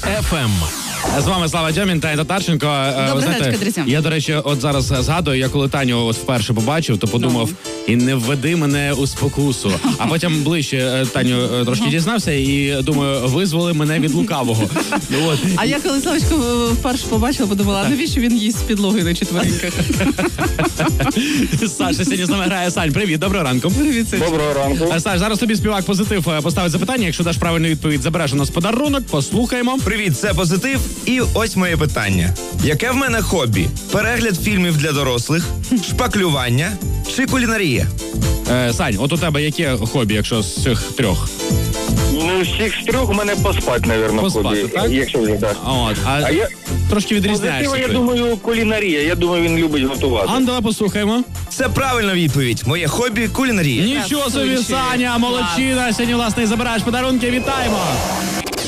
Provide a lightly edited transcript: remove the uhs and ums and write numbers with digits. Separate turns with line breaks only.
FM. З вами Слава Дьомін та Татарченко.
Доброго вечора, друзі.
Я, до речі, от зараз згадую, я коли Таню от вперше побачив, то подумав, і не введи мене у спокусу. А потім ближче Таню трошки дізнався і думаю, визволи мене від лукавого. От.
А я коли Славочку вперше побачила, подумала, а навіщо він їсть з підлоги на четвереньках?
Саша сьогодні з нами грає. Сань, привіт, доброго ранку.
Привіт, Саш.
Доброго ранку.
Саш, зараз тобі співак Позитив поставить запитання. Якщо даш правильну відповідь, забереш у нас подарунок, послухаємо.
Привіт, це Позитив. І ось моє питання. Яке в мене хобі? Перегляд фільмів для дорослих, шпаклювання чи кулінарія?
Сань, от у тебе яке хобі, якщо з цих трьох?
Ну, з цих трьох у мене поспать, мабуть,
Поспати,
хобі.
так?
Якщо вже, так.
От,
А я
трошки відрізняєшся.
позитива, я
ти.
думаю, кулінарія. Я думаю, він любить готувати.
Давай послухаємо.
Це правильна відповідь. Моє хобі – кулінарія.
Нічого собі, Саня, молодчина. Сьогодні, власне, і забираєш подарунки. Вітаємо!